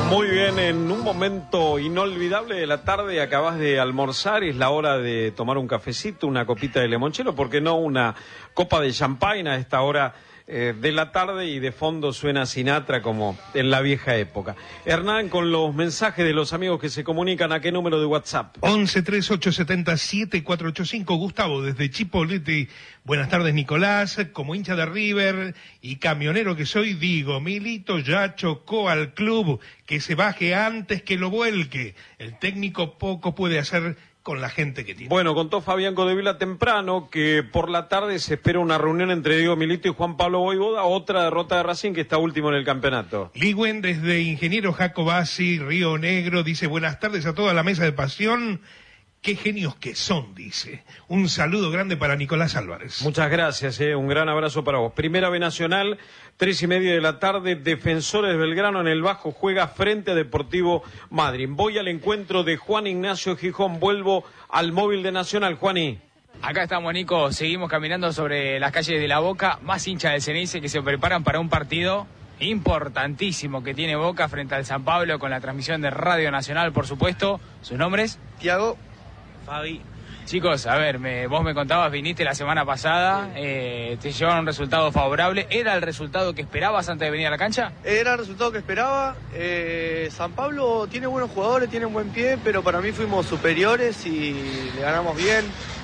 Muy bien, en un momento inolvidable de la tarde acabas de almorzar, es la hora de tomar un cafecito, una copita de limonchelo, ¿por qué no una copa de champagne a esta hora de la tarde? Y de fondo suena Sinatra como en la vieja época. Hernán, con los mensajes de los amigos que se comunican, ¿a qué número de WhatsApp? 11 3870 7485. Gustavo, desde Chipolete. Buenas tardes, Nicolás. Como hincha de River y camionero que soy, digo, Milito ya chocó al club, que se baje antes que lo vuelque. El técnico poco puede hacer con la gente que tiene. Bueno, contó Fabián Codevila temprano que por la tarde se espera una reunión entre Diego Milito y Juan Pablo Vojvoda, otra derrota de Racing que está último en el campeonato. Ligüen, desde Ingeniero Jacobasi, Río Negro, dice: buenas tardes a toda la mesa de pasión. Qué genios que son, dice. Un saludo grande para Nicolás Álvarez. Muchas gracias, un gran abrazo para vos. Primera B Nacional, 3:30 de la tarde, Defensores de Belgrano en el Bajo juega frente a Deportivo Madryn. Voy al encuentro de Juan Ignacio Gijón, vuelvo al móvil de Nacional. Juaní. Acá estamos, Nico, seguimos caminando sobre las calles de La Boca, más hinchas del Ceneice que se preparan para un partido importantísimo que tiene Boca frente al San Pablo, con la transmisión de Radio Nacional, por supuesto. ¿Sus nombres? Tiago. Fabi. Chicos, a ver, vos me contabas, viniste la semana pasada, te llevaron un resultado favorable. ¿Era el resultado que esperabas antes de venir a la cancha? Era el resultado que esperaba. San Pablo tiene buenos jugadores, tiene un buen pie, pero para mí fuimos superiores y le ganamos bien.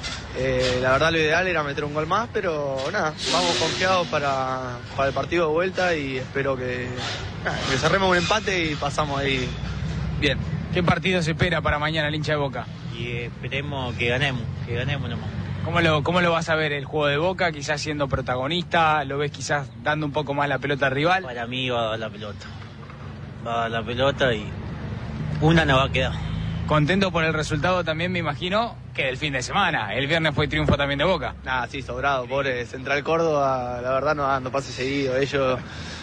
La verdad lo ideal era meter un gol más, pero nada, vamos confiados para el partido de vuelta y espero que cerremos un empate y pasamos ahí bien. ¿Qué partido se espera para mañana el hincha de Boca? Y esperemos que ganemos nomás. ¿Cómo lo vas a ver el juego de Boca? Quizás siendo protagonista, ¿lo ves quizás dando un poco más la pelota al rival? Para mí va a dar la pelota. Va a dar la pelota y una no va a quedar. Contento por el resultado también, me imagino, que del fin de semana. El viernes fue triunfo también de Boca. Sí, sobrado, pobre Central Córdoba, la verdad no pase seguido. Ellos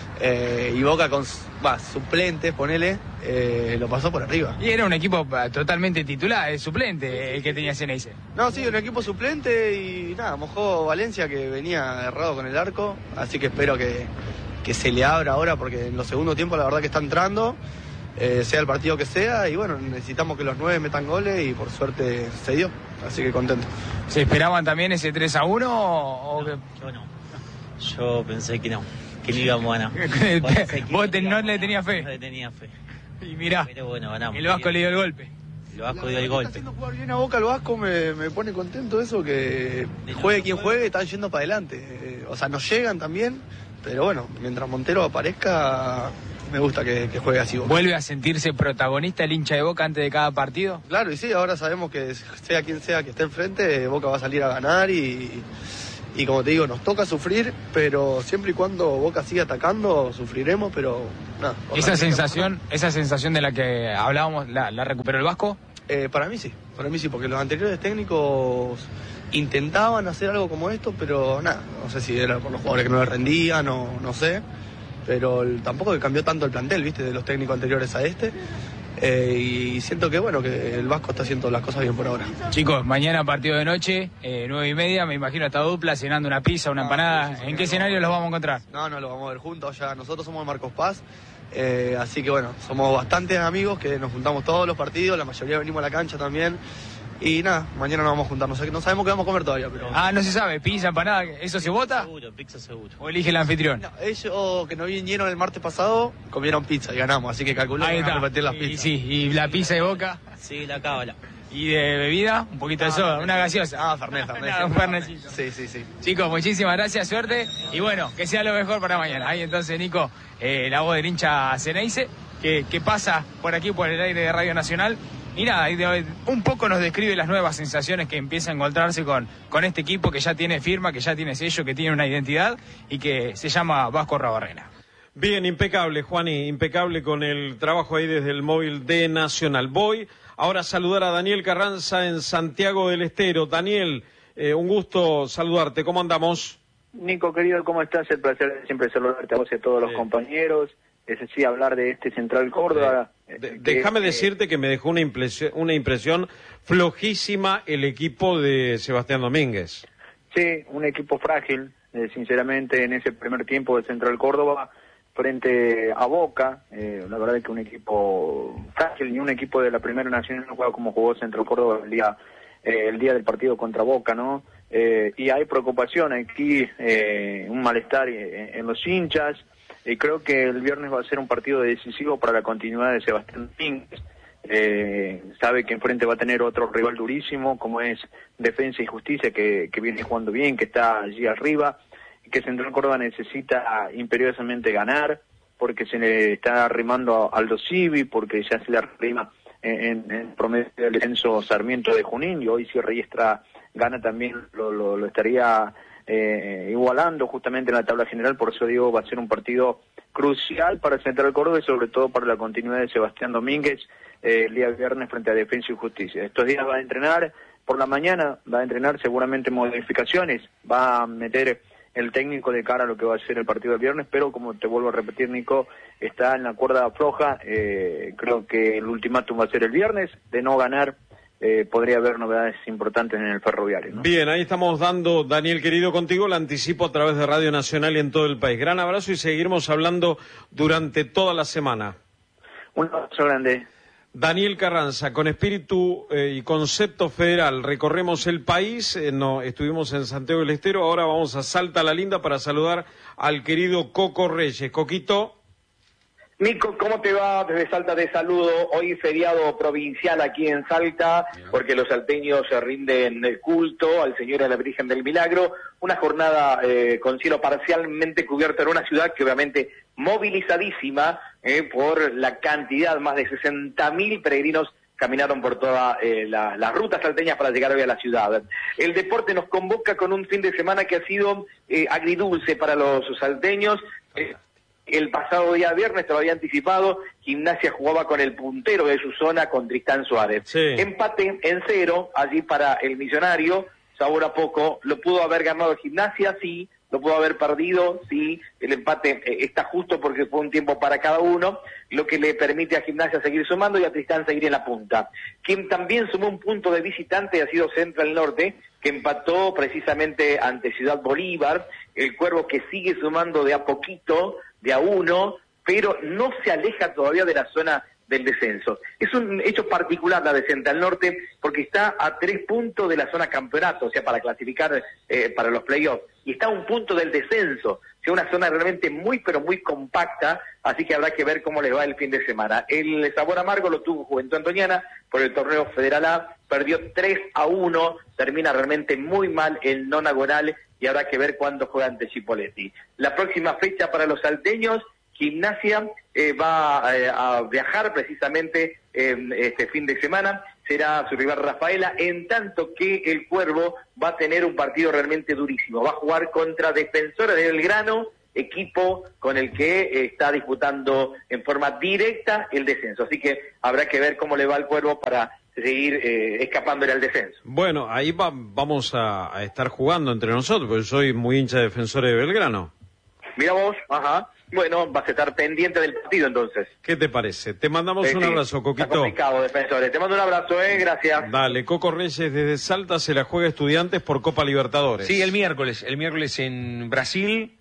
y Boca con suplentes, ponele, lo pasó por arriba. Y era un equipo totalmente titular, suplente, el que tenía Ceneice. Sí, un equipo suplente y mojó Valencia, que venía errado con el arco, así que espero que se le abra ahora, porque en los segundos tiempos la verdad que está entrando, sea el partido que sea, y bueno, necesitamos que los 9 metan goles y por suerte se dio, así que contento. ¿Se esperaban también ese 3-1 o no, yo no. Yo pensé que no íbamos a ganar. ¿Vos no le tenías fe? No le tenía fe. Y mirá, pero bueno, ganamos. El Vasco le dio el golpe. El Vasco dio el golpe. Está haciendo jugar bien a Boca el Vasco, me pone contento eso, que juegue quien juegue, están yendo para adelante. Nos llegan también, pero bueno, mientras Montero aparezca, me gusta que juegue así Boca. ¿Vuelve a sentirse protagonista el hincha de Boca antes de cada partido? Claro, y sí, ahora sabemos que sea quien sea que esté enfrente, Boca va a salir a ganar y como te digo, nos toca sufrir, pero siempre y cuando Boca siga atacando, sufriremos, pero nada. ¿Esa sensación de la que hablábamos, la recuperó el Vasco? Para mí sí, porque los anteriores técnicos intentaban hacer algo como esto, pero nada, no sé si era por los jugadores que no les rendían, no sé, pero tampoco que cambió tanto el plantel, viste, de los técnicos anteriores a este. Y siento que que el Vasco está haciendo las cosas bien por ahora. Chicos, mañana partido de noche, 9:30, me imagino esta dupla cenando una pizza, una empanada. ¿En qué escenario los vamos a encontrar? No, lo vamos a ver juntos, ya nosotros somos Marcos Paz, así que somos bastantes amigos que nos juntamos todos los partidos, la mayoría venimos a la cancha también. Y nada, mañana nos vamos a juntar, no sabemos qué vamos a comer todavía, pero... no se sabe, pizza, empanada, ¿eso se vota? Seguro, pizza seguro. ¿O elige el anfitrión? Ellos que no vinieron el martes pasado, comieron pizza y ganamos, así que calculamos que van a repetir las pizzas. ¿Y la pizza de Boca? Sí, la cábala. ¿Y de bebida? Un poquito de soda, una gaseosa. Fernet. Un Fernetcito. Sí. Chicos, muchísimas gracias, suerte, y bueno, que sea lo mejor para mañana. Ahí entonces, Nico, la voz del hincha Ceneice, que pasa por aquí, por el aire de Radio Nacional. Y nada, un poco nos describe las nuevas sensaciones que empieza a encontrarse con este equipo que ya tiene firma, que ya tiene sello, que tiene una identidad y que se llama Vasco Rabarrena. Bien, impecable, Juani, impecable con el trabajo ahí desde el móvil de Nacional. Voy ahora a saludar a Daniel Carranza en Santiago del Estero. Daniel, un gusto saludarte, ¿cómo andamos? Nico, querido, ¿cómo estás? El placer de siempre saludarte a vos y a todos los compañeros. Sí, hablar de este Central Córdoba. Déjame decirte que me dejó una impresión flojísima el equipo de Sebastián Domínguez. Sí, un equipo frágil, sinceramente, en ese primer tiempo de Central Córdoba. frente a Boca. La verdad es que un equipo fácil, ni un equipo de la Primera Nacional no juega como jugó Central Córdoba el día del partido contra Boca, ¿no? Y hay preocupación aquí, un malestar en los hinchas, y creo que el viernes va a ser un partido decisivo para la continuidad de Sebastián Domínguez. Sabe que enfrente va a tener otro rival durísimo, como es Defensa y Justicia, que viene jugando bien, que está allí arriba, y que Central Córdoba necesita imperiosamente ganar, porque se le está arrimando a Aldo Civi, porque ya se le arrima en promedio del descenso Sarmiento de Junín, y hoy si Riestra gana también lo estaría igualando justamente en la tabla general. Por eso digo, va a ser un partido crucial para Central Córdoba y sobre todo para la continuidad de Sebastián Domínguez el día viernes frente a Defensa y Justicia. Estos días va a entrenar, por la mañana va a entrenar seguramente modificaciones, va a meter el técnico de cara a lo que va a ser el partido del viernes, pero como te vuelvo a repetir, Nico, está en la cuerda floja. Creo que el ultimátum va a ser el viernes. De no ganar, podría haber novedades importantes en el Ferroviario, ¿no? Bien, ahí estamos dando, Daniel querido, contigo el anticipo a través de Radio Nacional y en todo el país. Gran abrazo y seguiremos hablando durante toda la semana. Un abrazo grande. Daniel Carranza, con espíritu y concepto federal, recorremos el país, estuvimos en Santiago del Estero, ahora vamos a Salta la Linda para saludar al querido Coco Reyes. Coquito. Nico, ¿cómo te va? Desde Salta te saludo. Hoy feriado provincial aquí en Salta, porque los salteños se rinden el culto al Señor de la Virgen del Milagro. Una jornada con cielo parcialmente cubierto en una ciudad que obviamente movilizadísima por la cantidad, más de 60.000 peregrinos caminaron por todas las rutas salteñas para llegar hoy a la ciudad. El deporte nos convoca con un fin de semana que ha sido agridulce para los salteños. El pasado día viernes, te lo había anticipado, Gimnasia jugaba con el puntero de su zona, con Tristán Suárez. Sí. Empate en 0, allí para el Millonario, sabor a poco. ¿Lo pudo haber ganado Gimnasia? Sí. ¿Lo pudo haber perdido? Sí. El empate está justo porque fue un tiempo para cada uno, lo que le permite a Gimnasia seguir sumando y a Tristán seguir en la punta. Quien también sumó un punto de visitante ha sido Central Norte, que empató precisamente ante Ciudad Bolívar. El Cuervo que sigue sumando de a poquito, de a uno, pero no se aleja todavía de la zona del descenso. Es un hecho particular la de Central Norte, porque está a 3 puntos de la zona campeonato, o sea, para clasificar para los playoffs, y está a 1 punto del descenso, o sea, una zona realmente muy, pero muy compacta, así que habrá que ver cómo les va el fin de semana. El sabor amargo lo tuvo Juventud Antoniana por el torneo Federal A, perdió 3-1, termina realmente muy mal el Nonagonal, y habrá que ver cuándo juega ante Chipoleti. La próxima fecha para los salteños, Gimnasia va a viajar precisamente este fin de semana, será su rival Rafaela, en tanto que el Cuervo va a tener un partido realmente durísimo, va a jugar contra Defensores de Belgrano, equipo con el que está disputando en forma directa el descenso, así que habrá que ver cómo le va al Cuervo para seguir escapándole al descenso. Bueno, ahí vamos a estar jugando entre nosotros, porque soy muy hincha de Defensores de Belgrano. Mira vos, ajá. Bueno, vas a estar pendiente del partido entonces. ¿Qué te parece? Te mandamos un abrazo, Coquito. Está complicado, Defensores. Te mando un abrazo, gracias. Dale, Coco Reyes desde Salta se la juega Estudiantes por Copa Libertadores. Sí, el miércoles en Brasil,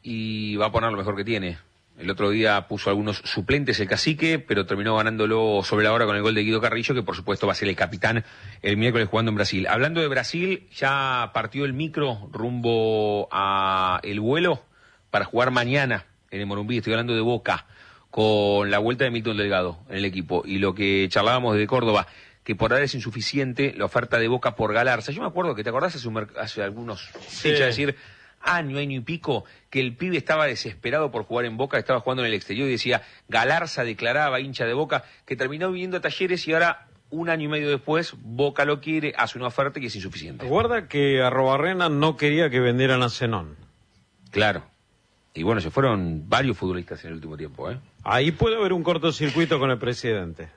y va a poner lo mejor que tiene. El otro día puso algunos suplentes el Cacique, pero terminó ganándolo sobre la hora con el gol de Guido Carrillo, que por supuesto va a ser el capitán el miércoles jugando en Brasil. Hablando de Brasil, ya partió el micro rumbo a el vuelo para jugar mañana en el Morumbí. Estoy hablando de Boca, con la vuelta de Milton Delgado en el equipo. Y lo que charlábamos de Córdoba, que por ahora es insuficiente la oferta de Boca por Galarza. Yo me acuerdo que, ¿te acordás hace algunos fechas decir, año y pico, que el pibe estaba desesperado por jugar en Boca, estaba jugando en el exterior y decía, Galarza declaraba hincha de Boca, que terminó viniendo a Talleres y ahora, 1 año y medio después, Boca lo quiere, hace una oferta que es insuficiente. Guarda que Arrobarrena no quería que vendieran a Zenón. Claro. Y bueno, se fueron varios futbolistas en el último tiempo, Ahí puede haber un cortocircuito con el presidente.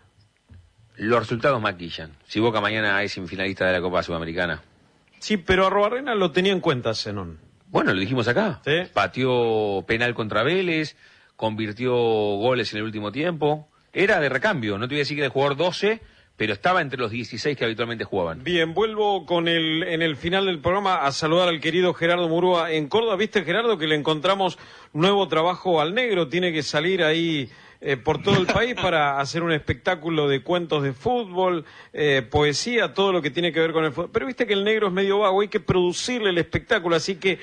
Los resultados maquillan. Si Boca mañana es semifinalista de la Copa Sudamericana. Sí, pero Arrobarrena lo tenía en cuenta, Zenón. Bueno, lo dijimos acá. ¿Sí? Pateó penal contra Vélez, convirtió goles en el último tiempo. Era de recambio, no te voy a decir que era de jugador 12, pero estaba entre los 16 que habitualmente jugaban. Bien, vuelvo en el final del programa a saludar al querido Gerardo Murúa en Córdoba. ¿Viste, Gerardo, que le encontramos nuevo trabajo al negro? Tiene que salir ahí por todo el país para hacer un espectáculo de cuentos de fútbol, poesía, todo lo que tiene que ver con el fútbol. Pero viste que el negro es medio vago, hay que producirle el espectáculo, así que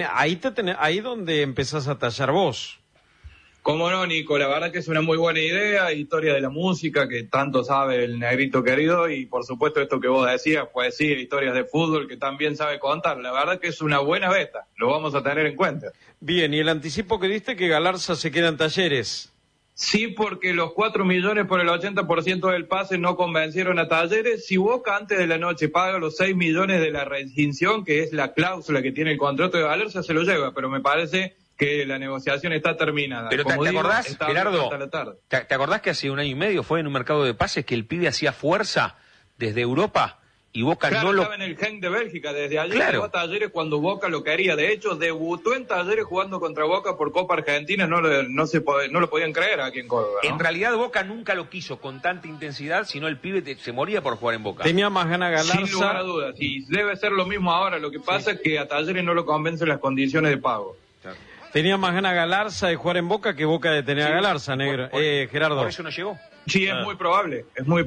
ahí donde empezás a tallar vos. Cómo no, Nico, la verdad que es una muy buena idea, historia de la música, que tanto sabe el negrito querido, y por supuesto esto que vos decías, poesía, historias de fútbol, que también sabe contar. La verdad que es una buena beta, lo vamos a tener en cuenta. Bien, y el anticipo que diste que Galarza se queda en Talleres. Sí, porque los 4 millones por el 80% del pase no convencieron a Talleres. Si Boca antes de la noche paga los 6 millones de la rescisión, que es la cláusula que tiene el contrato de Galarza, se lo lleva, pero me parece que la negociación está terminada. Pero ¿te acordás, Gerardo? ¿Te acordás que hace 1 año y medio fue en un mercado de pases que el pibe hacía fuerza desde Europa y Boca claro, no lo... estaba en el Genk de Bélgica, desde ayer claro. Llegó a Talleres cuando Boca lo quería. De hecho, debutó en Talleres jugando contra Boca por Copa Argentina, no lo podían creer aquí en Córdoba, ¿no? En realidad Boca nunca lo quiso con tanta intensidad, sino el pibe se moría por jugar en Boca. Tenía más ganas Galarza. Sin lugar a dudas, y debe ser lo mismo ahora. Lo que pasa es que a Talleres no lo convencen las condiciones de pago. Claro. Tenía más ganas Galarza de jugar en Boca que Boca de tener a Galarza, negro. Gerardo. Por eso no llegó. Sí, es muy probable,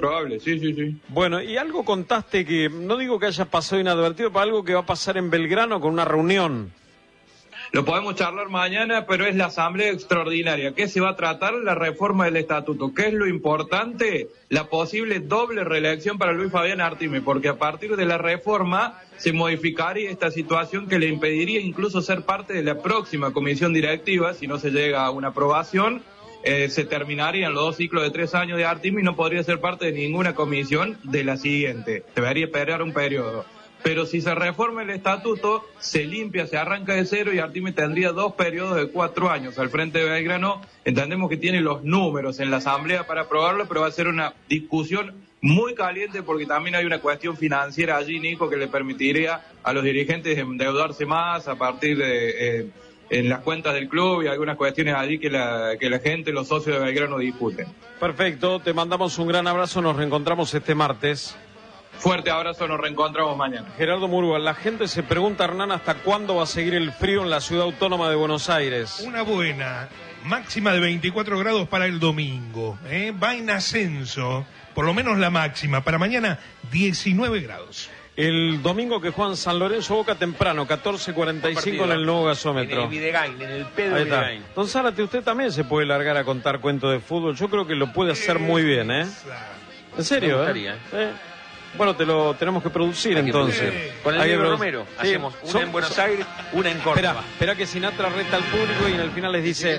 sí. Bueno, y algo contaste que, no digo que haya pasado inadvertido, pero algo que va a pasar en Belgrano con una reunión. Lo podemos charlar mañana, pero es la asamblea extraordinaria. ¿Qué se va a tratar? La reforma del estatuto. ¿Qué es lo importante? La posible doble reelección para Luis Fabián Artime, porque a partir de la reforma se modificaría esta situación que le impediría incluso ser parte de la próxima comisión directiva si no se llega a una aprobación. Se terminarían los 2 ciclos de 3 años de Artime y no podría ser parte de ninguna comisión de la siguiente. Debería esperar un periodo. Pero si se reforma el estatuto, se limpia, se arranca de cero y Artime tendría 2 periodos de 4 años al frente de Belgrano. Entendemos que tiene los números en la asamblea para aprobarlo, pero va a ser una discusión muy caliente porque también hay una cuestión financiera allí, Nico, que le permitiría a los dirigentes endeudarse más a partir de en las cuentas del club y algunas cuestiones allí que la gente, los socios de Belgrano discuten. Perfecto, te mandamos un gran abrazo, nos reencontramos este martes. Fuerte abrazo, nos reencontramos mañana. Gerardo Murúa, la gente se pregunta, Hernán, ¿hasta cuándo va a seguir el frío en la ciudad autónoma de Buenos Aires? Una buena, máxima de 24 grados para el domingo, va en ascenso, por lo menos la máxima, para mañana 19 grados. El domingo que juegan San Lorenzo Boca temprano, 14:45 en el nuevo gasómetro. En el Videgain, en el Pedro Videgain. Don Zárate, usted también se puede largar a contar cuentos de fútbol, yo creo que lo puede hacer muy bien, ¿eh? En serio, Me gustaría, Bueno, te lo tenemos que producir entonces. Con el Diego Romero hacemos una en Buenos Aires, una en Córdoba. Espera que Sinatra reta al público y en el final les dice...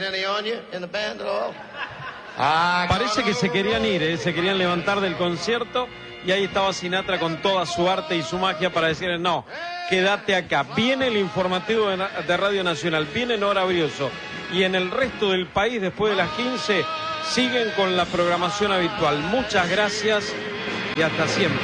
Parece que se querían ir, se querían levantar del concierto y ahí estaba Sinatra con toda su arte y su magia para decirles no, quédate acá. Viene el informativo de Radio Nacional, viene Nora Brioso y en el resto del país después de las 15 siguen con la programación habitual. Muchas gracias y hasta siempre.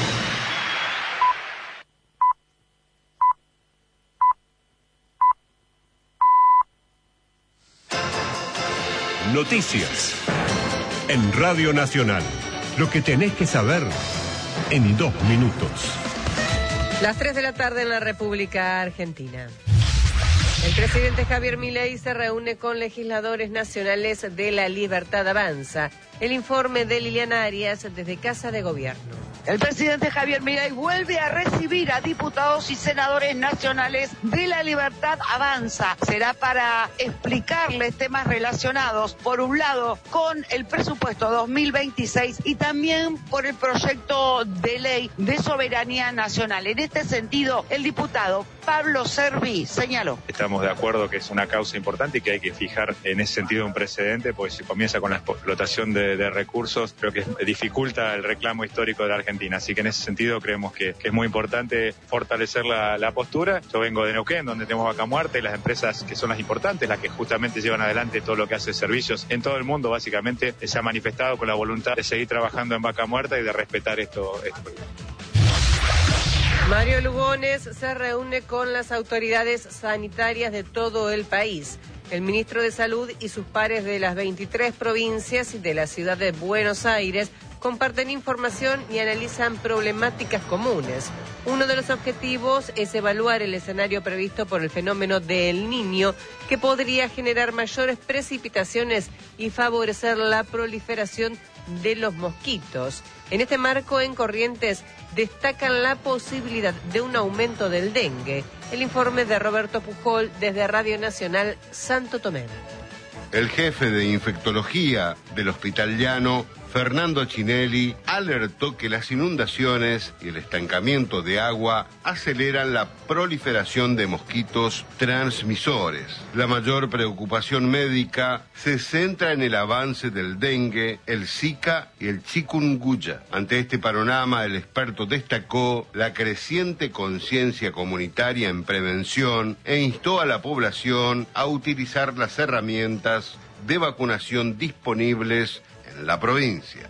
Noticias en Radio Nacional. Lo que tenés que saber en 2 minutos. Las 3 de la tarde en la República Argentina. El presidente Javier Milei se reúne con legisladores nacionales de La Libertad Avanza. El informe de Liliana Arias desde Casa de Gobierno. El presidente Javier Milei vuelve a recibir a diputados y senadores nacionales de La Libertad Avanza. Será para explicarles temas relacionados, por un lado, con el presupuesto 2026 y también por el proyecto de ley de soberanía nacional. En este sentido, el diputado Pablo Servi señaló. Estamos de acuerdo que es una causa importante y que hay que fijar en ese sentido un precedente, porque si comienza con la explotación de recursos, creo que dificulta el reclamo histórico de la Argentina. Así que en ese sentido creemos que es muy importante fortalecer la postura. Yo vengo de Neuquén, donde tenemos Vaca Muerta y las empresas que son las importantes, las que justamente llevan adelante todo lo que hace servicios en todo el mundo, básicamente se ha manifestado con la voluntad de seguir trabajando en Vaca Muerta y de respetar esto. Mario Lugones se reúne con las autoridades sanitarias de todo el país. El ministro de Salud y sus pares de las 23 provincias y de la ciudad de Buenos Aires comparten información y analizan problemáticas comunes. Uno de los objetivos es evaluar el escenario previsto por el fenómeno de El Niño, que podría generar mayores precipitaciones y favorecer la proliferación de los mosquitos. En este marco, en Corrientes destacan la posibilidad de un aumento del dengue. El informe de Roberto Pujol desde Radio Nacional Santo Tomé. El jefe de infectología del Hospital Llano, Fernando Chinelli, alertó que las inundaciones y el estancamiento de agua aceleran la proliferación de mosquitos transmisores. La mayor preocupación médica se centra en el avance del dengue, el Zika y el chikungunya. Ante este panorama, el experto destacó la creciente conciencia comunitaria en prevención e instó a la población a utilizar las herramientas de vacunación disponibles en la provincia.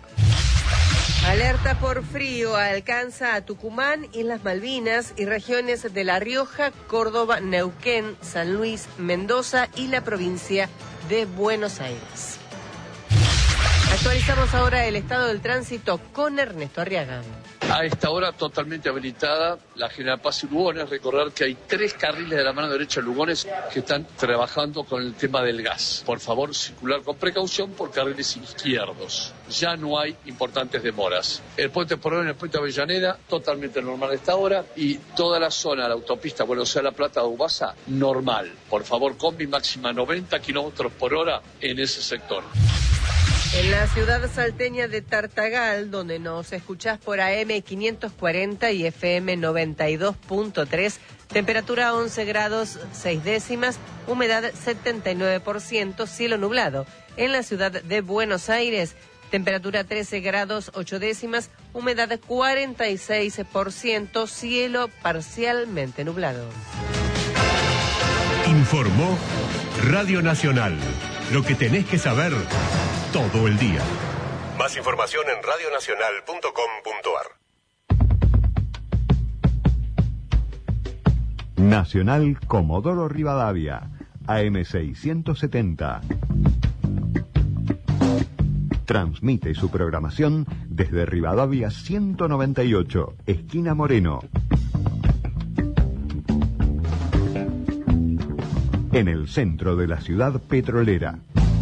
Alerta por frío alcanza a Tucumán, Islas Malvinas y regiones de La Rioja, Córdoba, Neuquén, San Luis, Mendoza y la provincia de Buenos Aires. Actualizamos ahora el estado del tránsito con Ernesto Arriaga. A esta hora totalmente habilitada la General Paz y Lugones. Recordar que hay 3 carriles de la mano derecha de Lugones que están trabajando con el tema del gas. Por favor, circular con precaución por carriles izquierdos. Ya no hay importantes demoras. El puente Porredón y el puente Avellaneda totalmente normal a esta hora, y toda la zona de la autopista Buenos Aires-La Plata de Ubasa normal. Por favor, combi máxima 90 kilómetros por hora en ese sector. En la ciudad salteña de Tartagal, donde nos escuchás por AM 540 y FM 92.3, temperatura 11 grados 6 décimas, humedad 79%, cielo nublado. En la ciudad de Buenos Aires, temperatura 13 grados 8 décimas, humedad 46%, cielo parcialmente nublado. Informó Radio Nacional. Lo que tenés que saber todo el día. Más información en radionacional.com.ar. Nacional Comodoro Rivadavia, AM670. Transmite su programación desde Rivadavia 198, esquina Moreno. En el centro de la ciudad petrolera.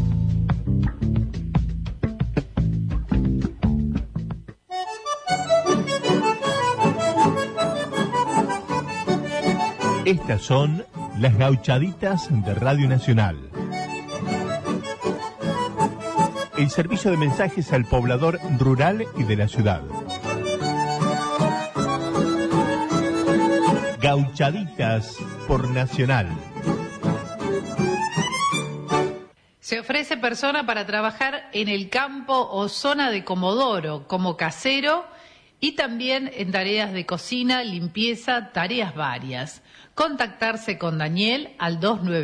Estas son las gauchaditas de Radio Nacional. El servicio de mensajes al poblador rural y de la ciudad. Gauchaditas por Nacional. Se ofrece persona para trabajar en el campo o zona de Comodoro como casero y también en tareas de cocina, limpieza, tareas varias. Contactarse con Daniel al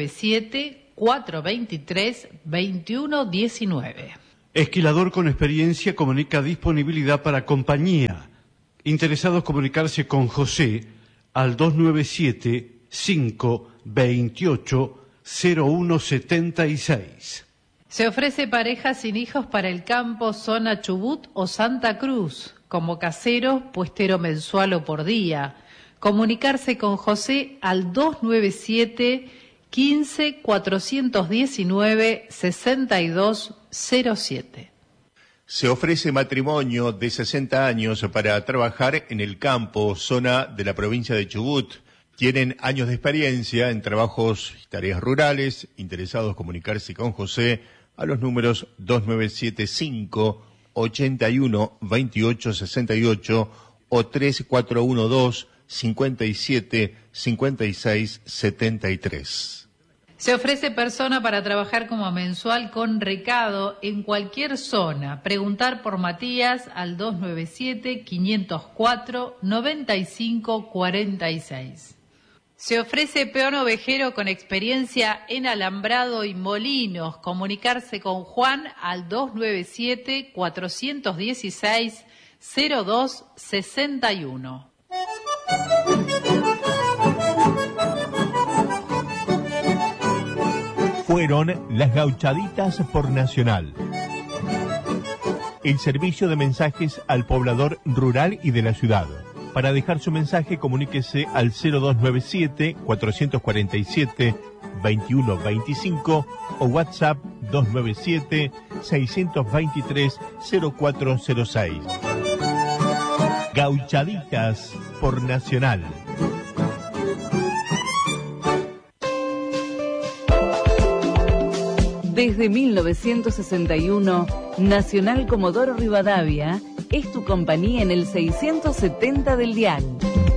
297-423-2119. Esquilador con experiencia comunica disponibilidad para compañía. Interesados comunicarse con José al 297-528-0176. Se ofrece parejas sin hijos para el campo, zona Chubut o Santa Cruz, como casero, puestero mensual o por día. Comunicarse con José al 297-15-419-6207. Se ofrece matrimonio de 60 años para trabajar en el campo, zona de la provincia de Chubut. Tienen años de experiencia en trabajos y tareas rurales. Interesados comunicarse con José a los números 2975-81-2868 o 3412-57-56-73. Se ofrece persona para trabajar como mensual con recado en cualquier zona. Preguntar por Matías al 297-504-9546. Se ofrece peón ovejero con experiencia en alambrado y molinos. Comunicarse con Juan al 297-416-0261. Fueron las gauchaditas por Nacional. el servicio de mensajes al poblador rural y de la ciudad. Para dejar su mensaje, comuníquese al 0297-447-2125 o WhatsApp 297-623-0406. Gauchaditas por Nacional. Desde 1961, Nacional Comodoro Rivadavia es tu compañía en el 670 del dial.